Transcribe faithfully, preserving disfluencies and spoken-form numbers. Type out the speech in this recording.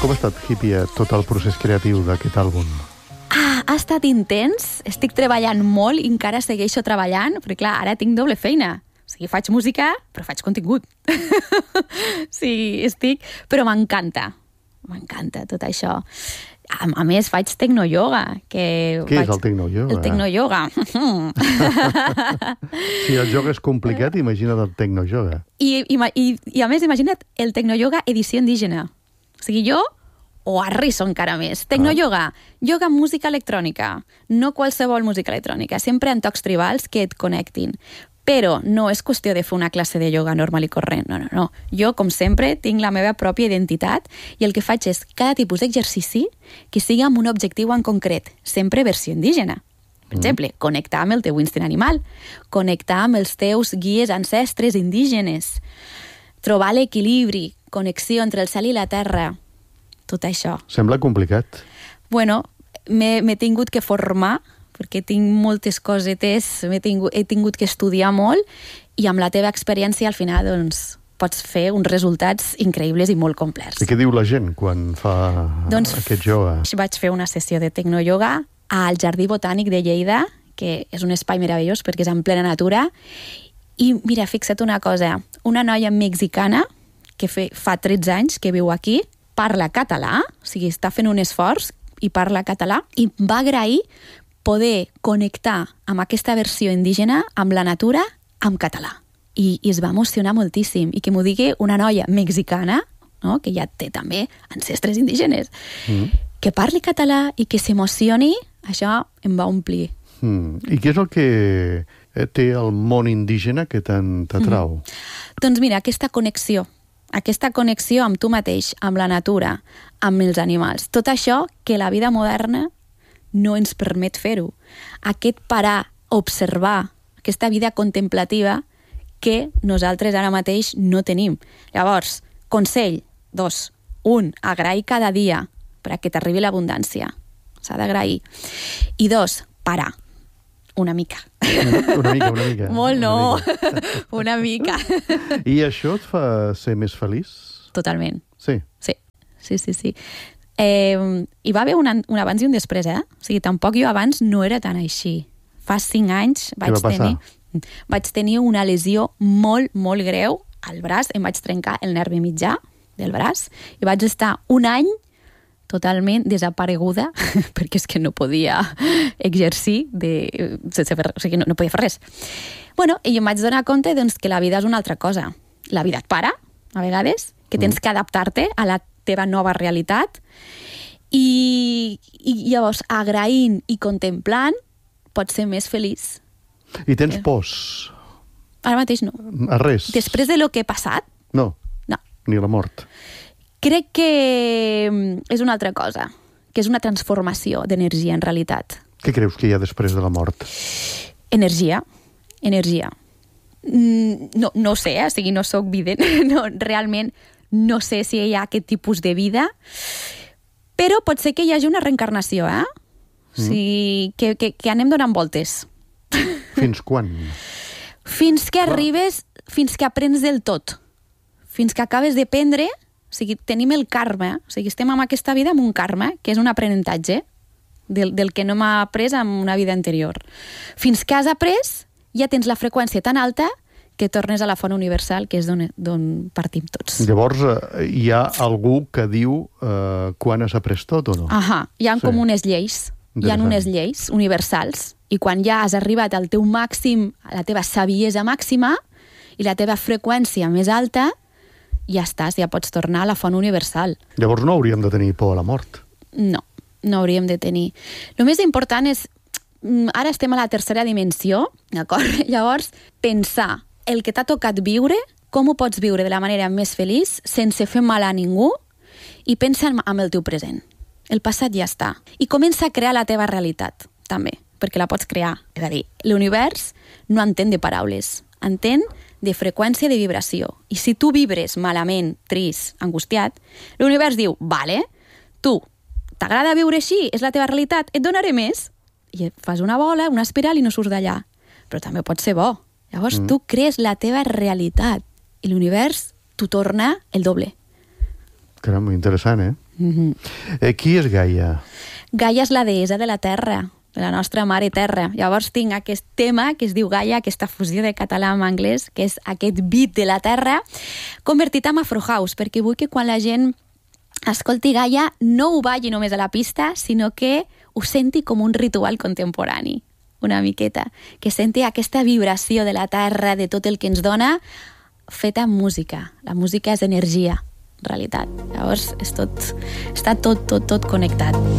Com ha estat, Hippie, tot el procés creatiu d'aquest àlbum? Ah, ha estat intens, estic treballant molt i encara segueixo treballant, perquè clar, ara tinc doble feina. O sigui, faig música, però faig contingut. Sí, estic... Però m'encanta, m'encanta tot això. A, a més, faig tecnoyoga. Que Què faig... és el tecnoyoga? El tecnoyoga. Si el yoga és complicat, imagina't el tecnoyoga. I, i, i, I a més, imagina't el tecnoyoga edició indígena. O sigui, jo o arrisso encara més. Tecnoyoga, ah. yoga amb música electrònica. No qualsevol música electrònica, sempre en tocs tribals que et connectin. Però no és qüestió de fer una classe de yoga normal i corrent, no, no, no. Jo, com sempre, tinc la meva pròpia identitat i el que faig és cada tipus d'exercici que sigui amb un objectiu en concret, sempre versió indígena. Per exemple, mm. connectar amb el teu instint animal, connectar amb els teus guies ancestres indígenes, trobar l'equilibri, connexió entre el cel i la terra, tot això. Sembla complicat. Bueno, m'he tingut que formar, perquè tinc moltes cosetes, he tingut, he tingut que estudiar molt i amb la teva experiència al final doncs, pots fer uns resultats increïbles i molt complets. I què diu la gent quan fa doncs, aquest yoga? Vaig fer una sessió de tecnoyoga al Jardí Botànic de Lleida, que és un espai meravellós perquè és en plena natura. I mira, fixa't una cosa, una noia mexicana que fe, fa tretze anys que viu aquí, parla català, o sigui, està fent un esforç i parla català, i va agrair poder connectar amb aquesta versió indígena, amb la natura, amb català. I, i es va emocionar moltíssim. I que m'ho digui una noia mexicana, no? Que ja té també ancestres indígenes, mm. que parli català i que s'emocioni, això em va omplir. Mm. I què és el que té el món indígena que t'atrau? Mm. Doncs mira, aquesta connexió. Aquesta connexió amb tu mateix, amb la natura, amb els animals. Tot això que la vida moderna no ens permet fer-ho. Aquest parar, observar, aquesta vida contemplativa que nosaltres ara mateix no tenim. Llavors, consell, dos. Un, agrair cada dia perquè t'arribi l'abundància. S'ha d'agrair. I dos, parar. Una mica. Una mica, una mica. Molt no. Una mica. I això et fa ser més feliç? Totalment. Sí? Sí, sí, sí. sí. Eh, hi va haver un, un abans i un després, eh? O sigui, tampoc jo abans no era tan així. Fa cinc anys vaig tenir, vaig tenir una lesió molt, molt greu al braç. Em vaig trencar el nervi mitjà del braç i vaig estar un any totalment desapareguda perquè és que no podia exercir de, sense fer, o sigui, no, no podia fer res. Bueno, i em vaig donar compte doncs, que la vida és una altra cosa. La vida et para, a vegades, que tens que adaptar-te a la teva nova realitat i, i llavors agraint i contemplant pots ser més feliç. I tens pors? Ara mateix no. A res? Després de lo que he passat? No. No. Ni la mort? Crec que és una altra cosa, que és una transformació d'energia en realitat. Què creus que hi ha després de la mort? Energia. Energia. No, no sé, eh? O sigui, no soc vident. No, realment no sé si hi ha aquest tipus de vida, però pot ser que hi hagi una reencarnació, eh? Mm. O sigui, que, que, que anem donant voltes. Fins quan? Fins que arribes, fins que aprens del tot. Fins que acabes d'aprendre, o sigui, tenim el karma, o sigui, estem en aquesta vida amb un karma, que és un aprenentatge del, del que no m'ha après en una vida anterior. Fins que has après, ja tens la freqüència tan alta que tornes a la font universal, que és d'on partim tots. Llavors, eh, hi ha algú que diu eh, quan has après tot o no? Ahà, hi ha sí. com unes lleis, hi ha unes lleis universals, i quan ja has arribat al teu màxim, a la teva saviesa màxima, i la teva freqüència més alta, ja estàs, ja pots tornar a la font universal. Llavors no hauríem de tenir por a la mort? No, no hauríem de tenir. El més important és, ara estem a la tercera dimensió, d'acord? Llavors, pensar el que t'ha tocat viure, com ho pots viure de la manera més feliç, sense fer mal a ningú, i pensa en el teu present. El passat ja està. I comença a crear la teva realitat, també, perquè la pots crear. És a dir, l'univers no entén de paraules, entén de freqüència de vibració. I si tu vibres malament, trist, angustiat, l'univers diu, vale, tu, t'agrada viure així, és la teva realitat, et donaré més. I fas una bola, una espiral i no surts d'allà. Però també pot ser bo. Llavors mm. tu crees la teva realitat i l'univers t'ho torna el doble. Caram, interessant, eh? Mm-hmm. Eh, qui és Gaia? Gaia és la deessa de la terra, de la nostra mare terra. Llavors tinc aquest tema que es diu Gaia, aquesta fusió de català amb anglès, que és aquest beat de la terra, convertit en Afro House, perquè vull que quan la gent escolti Gaia no ho balli només a la pista, sinó que ho senti com un ritual contemporani, una miqueta. Que senti aquesta vibració de la terra, de tot el que ens dona, feta amb música. La música és energia, en realitat. Llavors és tot, està tot, tot, tot connectat.